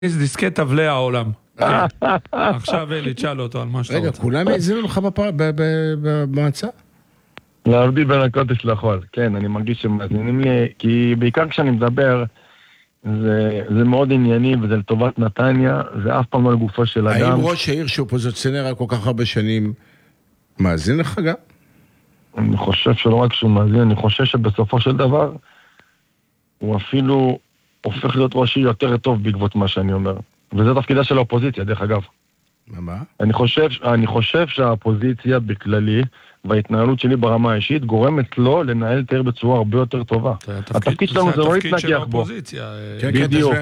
דיסקט תבלי העולם. עכשיו אלי, תשאל אותו על מה שאתה רוצה. רגע, כולם האזינו לך במועצה? להבדיל בין הקודש לחול. כן, אני מרגיש שמאזינים לי, כי בעיקר כשאני מדבר, זה מאוד ענייני, וזה לטובת נתניה, זה אף פעם לא לגופו של אדם. האם ראש העיר שהוא אופוזיציונר רק כל כך הרבה שנים, מאזין לך גם? אני חושב שלא רק שהוא מאזין, אני חושב שבסופו של דבר, הוא אפילו הופך להיות ראש עיר יותר טוב בעקבות מה שאני אומר. וזה תפקידה של האופוזיציה, דרך אגב. מה? אני חושב שהאופוזיציה בכללי, וההתנהלות שלי ברמה האישית, גורמת לו לנהל את העיר בצורה הרבה יותר טובה. התפקיד שלנו זה לא להתנגח בו. בדיוק.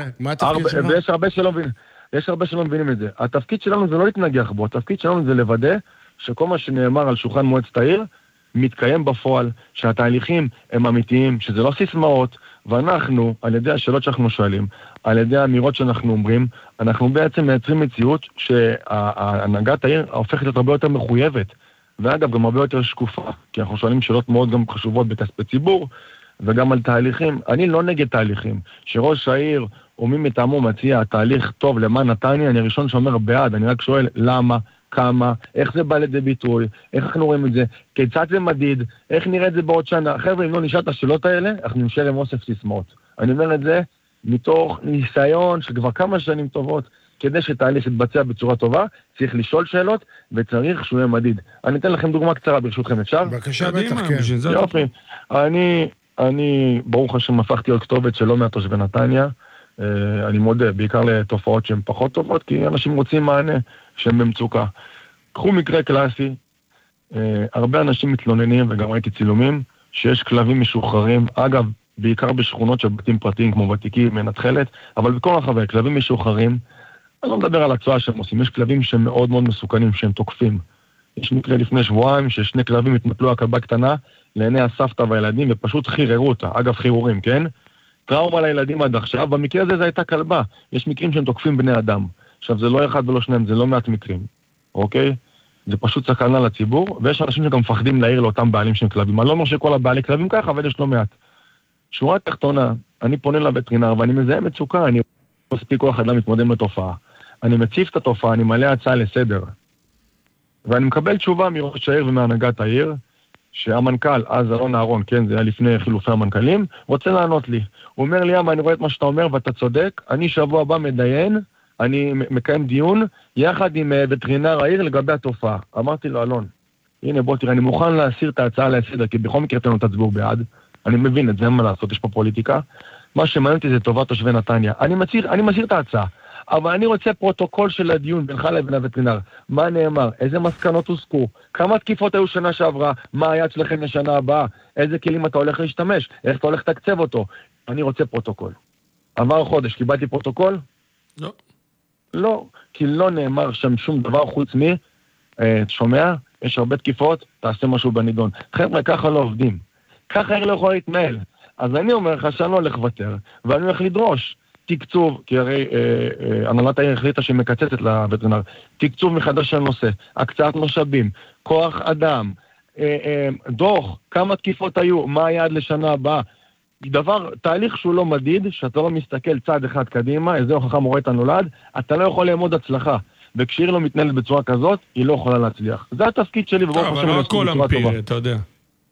ויש הרבה שלא מבינים את זה. התפקיד שלנו זה לא להתנגח בו, התפקיד שלנו זה לוודא שכל מה שנאמר על שולחן מועצת העיר, מתקיים בפועל, שהתהליכים הם אמיתיים, שזה לא סיסמאות, ואנחנו, על ידי השאלות שאנחנו שואלים, על ידי האמירות שאנחנו אומרים, אנחנו בעצם מייצרים מציאות שהנהגת העיר הופכת להיות הרבה יותר מחויבת, ואגב גם הרבה יותר שקופה, כי אנחנו שואלים שאלות מאוד גם חשובות בכספי ציבור, וגם על תהליכים. אני לא נגד תהליכים, שראש העיר או מי מטעמו מציע תהליך טוב למען נתניה, אני הראשון שאומר בעד, אני רק שואל למה, כמה, איך זה בא לידי ביטוי, איך אנחנו רואים את זה, כיצד זה מדיד, איך נראה את זה בעוד שנה. חבר'ה, אם לא נשאל את השאלות האלה, אנחנו נשאר עם אוסף סיסמאות. אני אומר את זה מתוך ניסיון של כבר כמה שנים טובות, כדי שתהליך יתבצע בצורה טובה, צריך לשאול שאלות, וצריך שהוא יהיה מדיד. אני אתן לכם דוגמה קצרה ברשותכם, אפשר? בבקשה, בטח, כן. יופי. אני, ברוך השם, הפכתי להיות כתובת שלא מהתושבי נתניה, אני מודה, בעיקר לתופעות שהן פחות טובות, כי אנשים רוצים מענה שהם במצוקה. קחו מקרה קלאסי, הרבה אנשים מתלוננים, וגם ראיתי צילומים, שיש כלבים משוחררים, אגב, בעיקר בשכונות של בתים פרטיים כמו ותיקים, מנתחלת, אבל בכל רחבי, כלבים משוחררים, אני לא מדבר על הצועה שהם עושים, יש כלבים שהם מאוד מאוד מסוכנים, שהם תוקפים. יש מקרה לפני שבועיים, ששני כלבים התנפלו הכלבה קטנה, לעיני הסבתא והילדים, ופשוט חיררו אותה, אגב חירורים, כן? טראומה לילדים עד עכשיו, במקרה הזה זה הייתה כלבה. יש מקרים שהם תוקפים בני אדם. עכשיו, זה לא אחד ולא שניים, זה לא מעט מקרים. אוקיי? זה פשוט סכנה לציבור, ויש אנשים שגם מפחדים להעיר לאותם בעלים של כלבים. אני לא אומר שכל הבעלי כלבים ככה, אבל יש לא מעט. שורה תחתונה, אני פונה לווטרינר, ואני מזהה מצוקה, אני מספיק כוח אדם מתמודד עם התופעה. אני מציף את התופעה, אני מעלה הצעה לסדר. ואני מקבל תשובה מראש העיר ומהנהגת העיר, שהמנכ"ל, אז אלון אהרון, כן, זה היה לפני חילופי המנכ"לים, רוצה לענות לי. הוא אומר לי, אני רואה את מה שאתה אומר ואתה צודק, אני שבוע הבא מדיין, אני מקיים דיון, יחד עם וטרינר העיר לגבי התופעה. אמרתי לו, אלון, הנה בוא תראה, אני מוכן להסיר את ההצעה לסדר, כי בכל מקרה אתם לא תצביעו בעד, אני מבין את זה, אין מה לעשות, יש פה פוליטיקה. מה שמעניין אותי זה טובת תושבי נתניה. אני מסיר את ההצעה. אבל אני רוצה פרוטוקול של הדיון בינך לבין הווטרינר. מה נאמר? איזה מסקנות הוסקו? כמה תקיפות היו שנה שעברה? מה היעד שלכם לשנה הבאה? איזה כלים אתה הולך להשתמש? איך אתה הולך לתקצב אותו? אני רוצה פרוטוקול. עבר חודש, קיבלתי פרוטוקול? לא. לא, כי לא נאמר שם שום דבר חוץ מי. שומע? יש הרבה תקיפות, תעשה משהו בנידון. חבר'ה, ככה לא עובדים. ככה העיר לא יכולה להתנהל. אז אני אומר לך שאני לא הולך לוותר, ואני הולך לדרוש. תקצוב, כי הרי הנהלת העיר החליטה שהיא מקצצת לווטרינר, תקצוב מחדש של נושא, הקצאת משאבים, כוח אדם, דוח, כמה תקיפות היו, מה היעד לשנה הבאה, תהליך שהוא לא מדיד, שאתה לא מסתכל צעד אחד קדימה, איזה הוכחה מורה את הנולד, אתה לא יכול לעמוד הצלחה, וכשעיר לא מתנהלת בצורה כזאת, היא לא יכולה להצליח. זה התפקיד שלי, אבל לא הכל אמפיר, אתה יודע.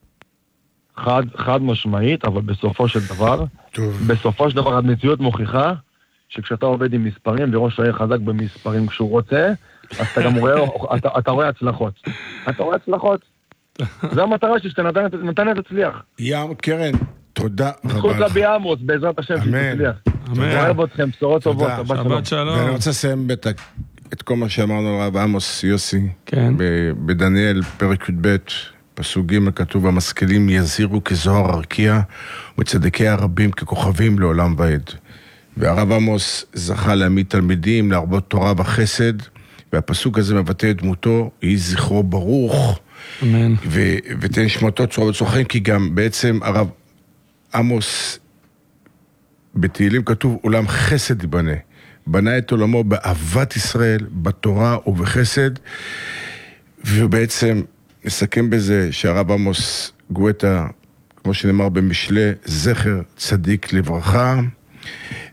חד משמעית, אבל בסופו של דבר, המציאות מוכיחה שכשאתה עובד עם מספרים, וראש העיר חזק במספרים כשהוא רוצה, אז אתה גם רואה הצלחות. אתה רואה הצלחות. זו המטרה שנתניה תצליח. ים קרן, תודה רבה. זכות רבי עמוס, בעזרת השם, שתצליח. אוהב אתכם, בשורות טובות. שבת שלום. ואני רוצה לסיים את כל מה שאמרנו על רב עמוס יוסי, בדניאל פרק י"ב, פסוק ג' כתוב, המשכילים יזהירו כזוהר הרקיע, וצדקי הרבים ככוכבים לעולם ועד. והרב עמוס זכה להעמיד תלמידים, להרבות תורה וחסד, והפסוק הזה מבטא את דמותו, יהי זכרו ברוך, אמן. ותן שמתו צורה בצורכם, כי גם בעצם הרב עמוס בתהילים כתוב, עולם חסד יבנה. בנה את עולמו באהבת ישראל, בתורה ובחסד, ובעצם נסכם בזה שהרב עמוס גואטה, כמו שנאמר במשלי, זכר צדיק לברכה,